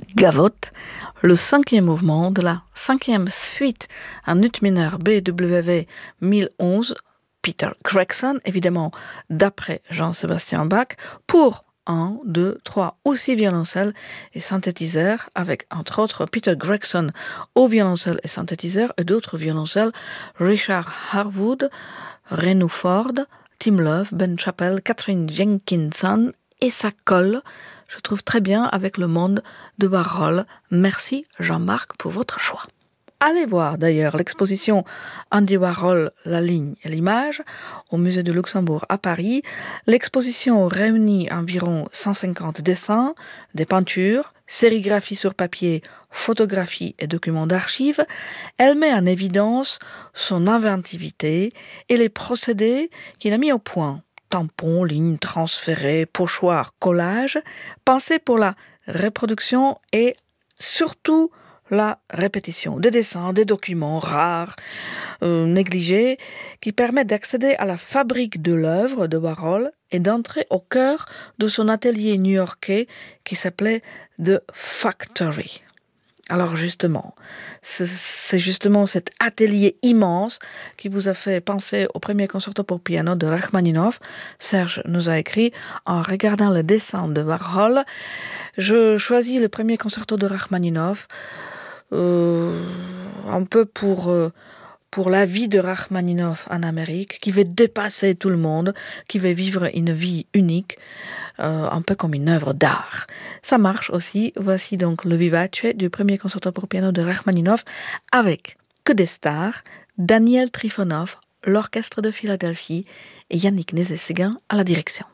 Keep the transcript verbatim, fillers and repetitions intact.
Gavotte, le cinquième mouvement de la cinquième suite en ut mineur B W V mille onze, Peter Gregson, évidemment d'après Jean-Sébastien Bach, pour un, deux, trois ou six violoncelles et synthétiseurs, avec entre autres Peter Gregson au violoncelle et synthétiseur et d'autres violoncelles, Richard Harwood, Renu Ford, Tim Love, Ben Chappell, Catherine Jenkinson, et ça colle, je trouve très bien avec le monde de Warhol. Merci Jean-Marc pour votre choix. Allez voir d'ailleurs l'exposition Andy Warhol, la ligne et l'image au musée du Luxembourg à Paris. L'exposition réunit environ cent cinquante dessins, des peintures, sérigraphies sur papier, photographies et documents d'archives. Elle met en évidence son inventivité et les procédés qu'il a mis au point. Tampons, lignes transférées, pochoirs, collages, pensés pour la reproduction et surtout la répétition des dessins, des documents rares, euh, négligés, qui permettent d'accéder à la fabrique de l'œuvre de Warhol et d'entrer au cœur de son atelier new-yorkais qui s'appelait The Factory. Alors justement, c'est justement cet atelier immense qui vous a fait penser au premier concerto pour piano de Rachmaninov. Serge nous a écrit, en regardant le dessin de Warhol, je choisis le premier concerto de Rachmaninov, euh, un peu pour... Euh, pour la vie de Rachmaninov en Amérique, qui veut dépasser tout le monde, qui veut vivre une vie unique, euh, un peu comme une œuvre d'art. Ça marche aussi. Voici donc le Vivace du premier concerto pour piano de Rachmaninov, avec que des stars, Daniel Trifonov, l'orchestre de Philadelphie et Yannick Nézet-Séguin à la direction.